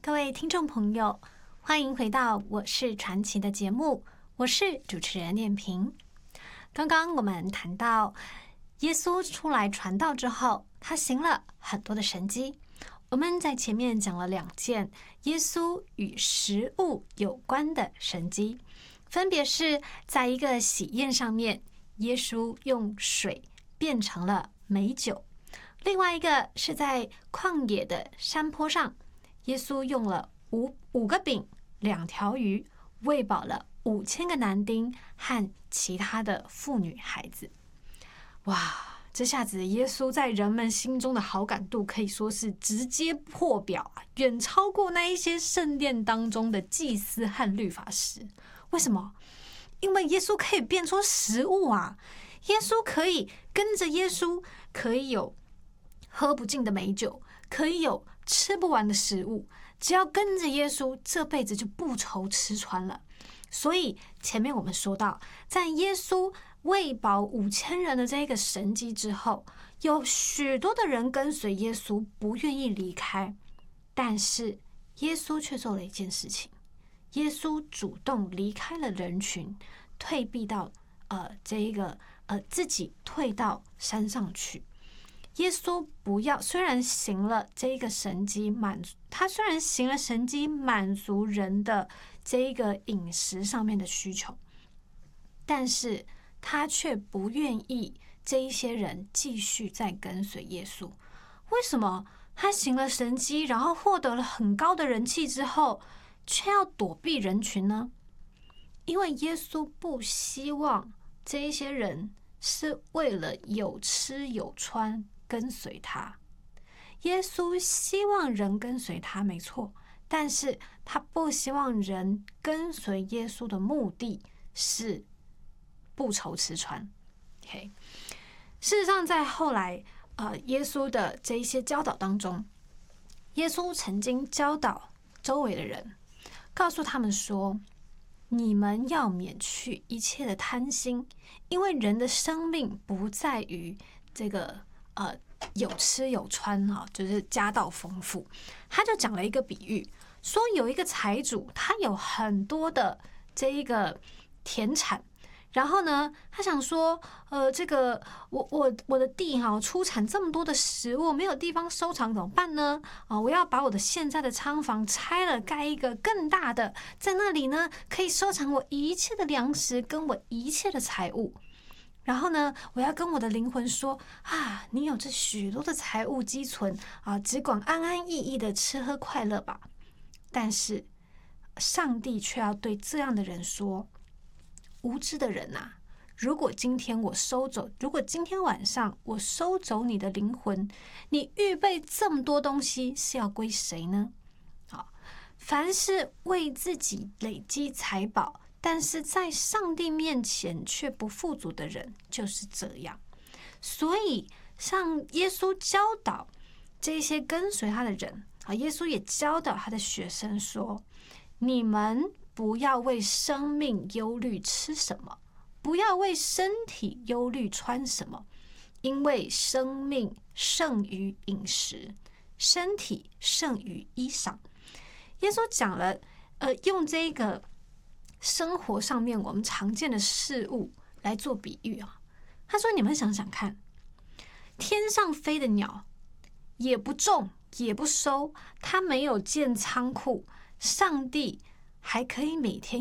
各位听众朋友，欢迎回到我是传奇的节目，我是主持人念萍。刚刚我们谈到耶稣出来传道之后，他行了很多的神迹。我们在前面讲了2件耶稣与食物有关的神迹，分别是在一个喜宴上面，耶稣用水变成了美酒；另外一个是在旷野的山坡上，耶稣用了五个饼2条鱼喂饱了5000个男丁和其他的妇女孩子。哇，这下子耶稣在人们心中的好感度可以说是直接破表啊，远超过那一些圣殿当中的祭司和律法师。为什么？因为耶稣可以变出食物啊，耶稣可以跟着耶稣，可以有喝不尽的美酒，可以有吃不完的食物，只要跟着耶稣，这辈子就不愁吃穿了。所以前面我们说到，在耶稣喂饱5000人的这个神迹之后，有许多的人跟随耶稣，不愿意离开。但是耶稣却做了一件事情，耶稣主动离开了人群，退避到自己退到山上去。耶稣虽然行了这个神迹，虽然行了神迹满足人的这个饮食上面的需求，但是他却不愿意这一些人继续再跟随耶稣。为什么他行了神迹，然后获得了很高的人气之后，却要躲避人群呢？因为耶稣不希望这一些人是为了有吃有穿跟随他。耶稣希望人跟随他，没错，但是他不希望人跟随耶稣的目的是不愁吃穿。Okay. 事实上在后来耶稣的这一些教导当中，耶稣曾经教导周围的人，告诉他们说，你们要免去一切的贪心，因为人的生命不在于这个有吃有穿就是家道丰富。他就讲了一个比喻，说有一个财主，他有很多的这一个田产，然后呢，他想说，这个我的地出产这么多的食物，没有地方收藏怎么办呢？我要把我的现在的仓房拆了，盖一个更大的，在那里呢可以收藏我一切的粮食跟我一切的财物。然后呢，我要跟我的灵魂说啊，你有这许多的财物积存啊，只管安安逸逸的吃喝快乐吧。但是上帝却要对这样的人说，无知的人啊，如果今天晚上我收走你的灵魂，你预备这么多东西是要归谁呢？凡是为自己累积财宝，但是在上帝面前却不富足的人就是这样。所以耶稣教导这些跟随他的人，耶稣也教导他的学生说，你们不要为生命忧虑吃什么，不要为身体忧虑穿什么，因为生命胜于饮食，身体胜于衣裳。耶稣讲了用这个生活上面我们常见的事物来做比喻啊。他说，你们想想看，天上飞的鸟也不种也不收，它没有建仓库，上帝还可以每天